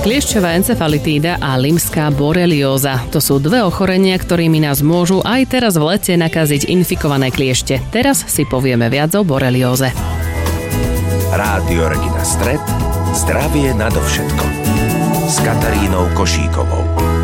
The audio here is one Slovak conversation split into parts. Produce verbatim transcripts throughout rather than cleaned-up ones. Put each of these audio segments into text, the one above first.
Kliešťová encefalitída a limská borelióza. To sú dve ochorenia, ktorými nás môžu aj teraz v lete nakaziť infikované kliešte. Teraz si povieme viac o borelióze. Rádio Regina Stret. Zdravie nadovšetko. S Katarínou Košíkovou.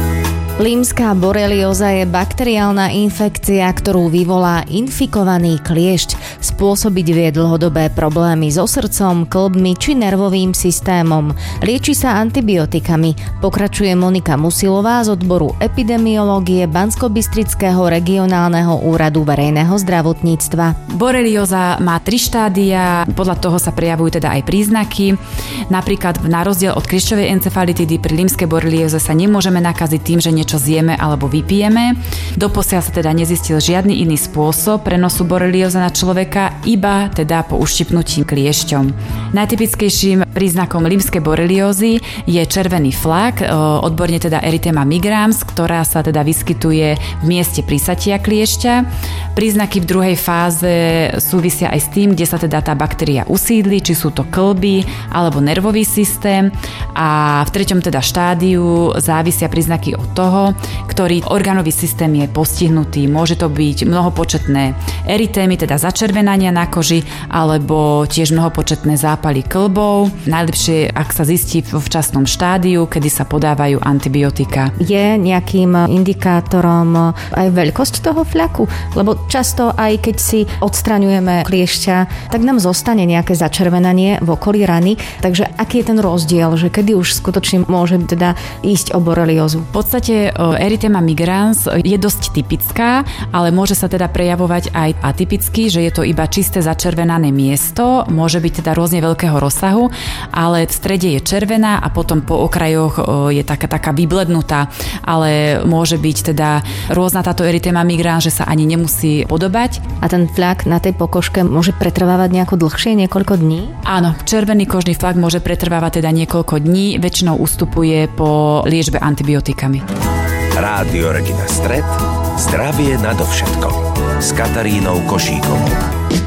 Limská borelióza je bakteriálna infekcia, ktorú vyvolá infikovaný kliešť. Spôsobiť vie dlhodobé problémy so srdcom, kĺbmi či nervovým systémom. Lieči sa antibiotikami. Pokračuje Monika Musilová z odboru epidemiológie Banskobystrického regionálneho úradu verejného zdravotníctva. Borelióza má tri štádia, podľa toho sa prejavujú teda aj príznaky. Napríklad na rozdiel od kliešťovej encefalitídy pri limskej borelióze sa nemôžeme nakaziť tým, že čo zjeme alebo vypijeme. Doposiaľ sa teda nezistil žiadny iný spôsob prenosu boreliózy na človeka, iba teda po uštipnutí kliešťom. Najtypickejším príznakom limskej boreliózy je červený flak, odborne teda Erythema migrans, ktorá sa teda vyskytuje v mieste prísatia kliešťa. Príznaky v druhej fáze súvisia aj s tým, kde sa teda tá baktéria usídli, či sú to kĺby alebo nervový systém, a v treťom teda štádiu závisia príznaky od toho, ktorý orgánový systém je postihnutý. Môže to byť mnohopočetné erytémy, teda začervenania na koži, alebo tiež mnohopočetné zápaly kĺbov. Najlepšie, ak sa zistí vo včasnom štádiu, kedy sa podávajú antibiotika. Je nejakým indikátorom aj veľkosť toho fľaku? Lebo často aj keď si odstraňujeme kliešťa, tak nám zostane nejaké začervenanie v okolí rany. Takže aký je ten rozdiel, že kedy už skutočne môže teda ísť o boreliózu? V podstate Erythema migrans je dosť typická, ale môže sa teda prejavovať aj atypicky, že je to iba čisté začervenané miesto, môže byť teda rôzne veľkého rozsahu, ale v strede je červená a potom po okrajoch je taká, taká vyblednutá, ale môže byť teda rôzna táto Erythema migrans, že sa ani nemusí podobať. A ten flak na tej pokožke môže pretrvávať nejako dlhšie, niekoľko dní? Áno, červený kožný flak môže pretrvávať teda niekoľko dní, väčšinou ustupuje po liečbe antibiotikami. Rádio Regina Stret. Zdravie nadovšetko. S Katarínou Košíkovou.